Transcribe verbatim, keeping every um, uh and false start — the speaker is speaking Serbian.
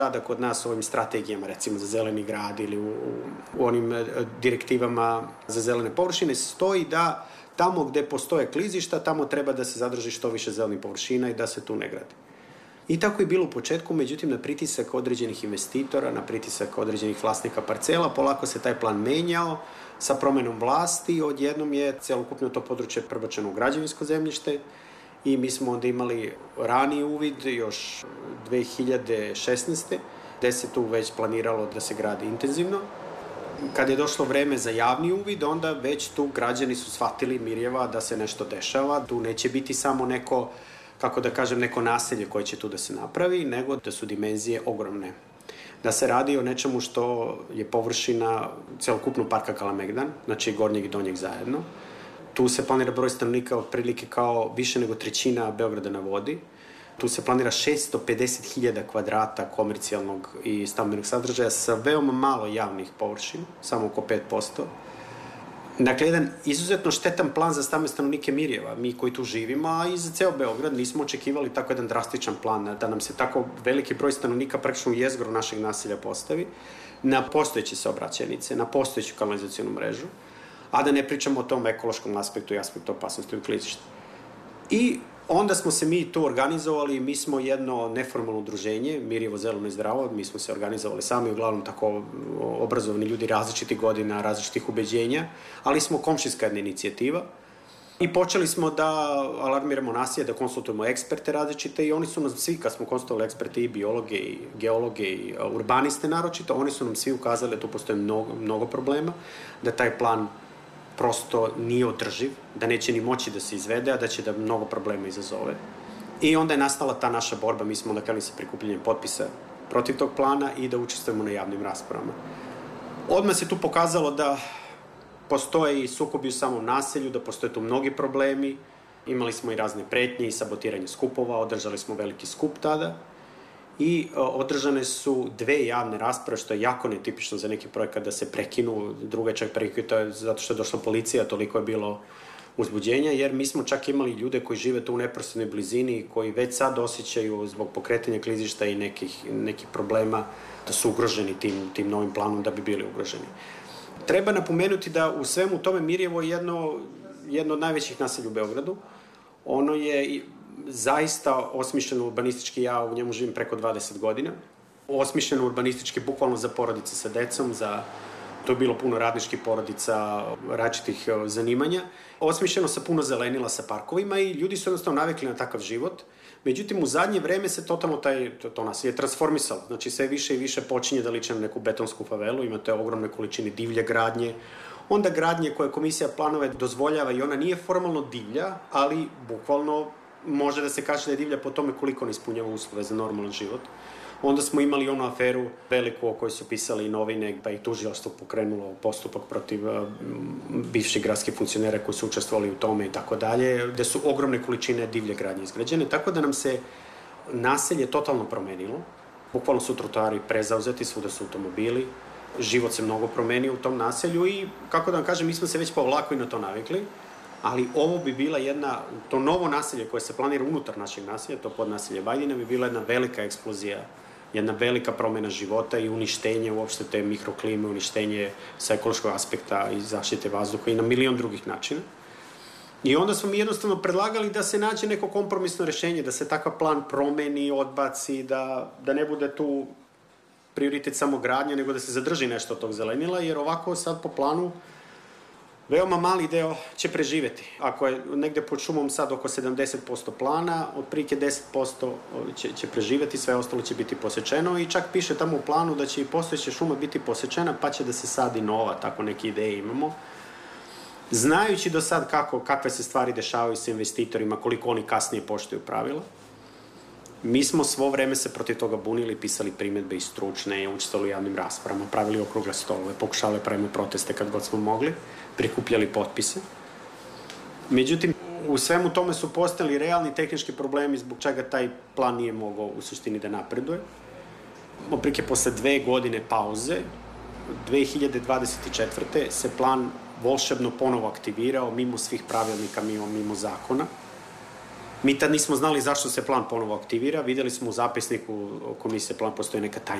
rada kod nas u ovim strategijama, recimo za zeleni grad ili u, u onim direktivama za zelene površine, stoji da tamo gde postoje klizišta, tamo treba da se zadrži što više zelenih površina i da se tu ne gradi. I tako je bilo u početku, međutim na pritisak određenih investitora, na pritisak određenih vlasnika parcela, polako se taj plan menjao sa promenom vlasti, odjednom je celokupno to područje prebačeno u građevinsko zemljište i mi smo onda imali raniji uvid, još dve hiljade šesnaeste. gde se tu već planiralo da se gradi intenzivno. Kad je došlo vreme za javni uvid, onda već tu građani su shvatili Mirjeva da se nešto dešava, tu neće biti samo neko, kako da kažem, neko naselje koje će tu da se napravi, nego da su dimenzije ogromne. Da se radi o nečemu što je površina celokupnog parka Kalemegdan, znači gornjeg i donjeg zajedno. Tu se planira broj stanovnika otprilike kao više nego trećina Beograda na vodi. Tu se planira šesto pedeset hiljada kvadrata komercijalnog i stambenog sadržaja sa veoma malo javnih površina, samo oko pet posto. Dakle, jedan izuzetno štetan plan za stambene stanovnike Mirjeva, mi koji tu živimo, a i za ceo Beograd nismo očekivali tako jedan drastičan plan, da nam se tako veliki broj stanovnika praktično u jezgru našeg naselja postavi, na postojeće saobraćajnice, na postojeću kanalizacionu mrežu, a da ne pričamo o tom ekološkom aspektu i aspektu opasnosti od klizišta. I onda smo se mi tu organizovali, mi smo jedno neformalno udruženje, Mirjevo zeleno i zdravo, mi smo se organizovali sami, uglavnom tako obrazovani ljudi različitih godina, različitih ubeđenja, ali smo komšijska jedna inicijativa i počeli smo da alarmiramo naselje, da konsultujemo eksperte različite i oni su nas svi, kad smo konsultovali eksperte i biologe i geologe i urbaniste naročito, oni su nam svi ukazali da tu postoje mnogo, mnogo problema, da taj plan prosto nije održiv, da neće ni moći da se izvede, a da će da mnogo problema izazove. I onda je nastala ta naša borba, mi smo onda krenuli sa prikupljanjem potpisa protiv tog plana i da učestvujemo na javnim raspravama. Odmah se tu pokazalo da postoje i sukobi u samom naselju, da postoje tu mnogi problemi, imali smo i razne pretnje i sabotiranje skupova, održali smo veliki skup tada i održane su dve javne rasprave, što je jako netipično za neki projekat da se prekinu, druga je čak prekinu, zato što je došla policija, toliko je bilo uzbuđenja, jer mi smo čak imali ljude koji žive tu u neposrednoj blizini, koji već sad osjećaju zbog pokretanja klizišta i nekih, nekih problema da su ugroženi tim, tim novim planom, da bi bili ugroženi. Treba napomenuti da u svemu tome Mirjevo je jedno, jedno od najvećih naselja u Beogradu. Ono je zaista osmišljeno urbanistički, ja u njemu živim preko dvadeset godina. Osmišljeno urbanistički bukvalno za porodice sa decom, za, to je bilo puno radničkih porodica, različitih zanimanja. Osmišljeno sa puno zelenila, sa parkovima i ljudi su jednostavno navikli na takav život. Međutim, u zadnje vreme se totalno taj, to, to nas je transformisalo. Znači, sve više i više počinje da liče na neku betonsku favelu, imate ogromne količine divlje gradnje, onda gradnje koje komisija planove dozvoljava i ona nije formalno divlja, ali bukvalno može da se kaže da je divlja po tome koliko ne ispunjava uslove za normalan život. Onda smo imali onu aferu veliku o kojoj su pisali i novine, pa i tužilaštvo pokrenulo postupak protiv uh, bivših gradskih funkcionera koji su učestvovali u tome i tako dalje, gde su ogromne količine divlje gradnje izgrađene, tako da nam se naselje totalno promenilo. Bukvalno su trotoari prezauzeti, svuda su automobili, život se mnogo promenio u tom naselju i, kako da vam kažem, mi smo se već polako i na to navikli, ali ovo bi bila jedna, to novo naselje koje se planira unutar našeg naselja, to podnaselje Bajdina, bi bila jedna velika eksplozija, jedna velika promena života i uništenje uopšte te mikroklime, uništenje sa ekološkog aspekta i zaštite vazduha i na milion drugih načina. I onda smo mi jednostavno predlagali da se nađe neko kompromisno rešenje, da se takav plan promeni, odbaci, da, da ne bude tu prioritet samo gradnja, nego da se zadrži nešto od tog zelenila, jer ovako sad po planu veoma mali deo će preživeti. Ako je negde pod šumom sad oko sedamdeset posto plana, otprilike deset posto će, će preživeti, sve ostalo će biti posečeno i čak piše tamo u planu da će i postojeća šuma biti posečena, pa će da se sadi nova, tako neke ideje imamo. Znajući do sad kako, kakve se stvari dešavaju sa investitorima, koliko oni kasnije poštuju pravila, mi smo svo vreme se protiv toga bunili, pisali primedbe i stručne, učestvovali u javnim raspravama, pravili okrugle stolove, pokušavali pravimo proteste kad god smo mogli, prikupljali potpise. Međutim, u svemu tome su postali realni tehnički problemi zbog čega taj plan nije mogao u suštini da napreduje. Otprilike posle dve godine pauze, dve hiljade dvadeset četvrte se plan volšebno ponovo aktivirao, mimo svih pravilnika, mimo, mimo zakona. Mi tad nismo znali zašto se plan ponovo aktivira, vidjeli smo u zapisniku komisije plan postoji neka tajna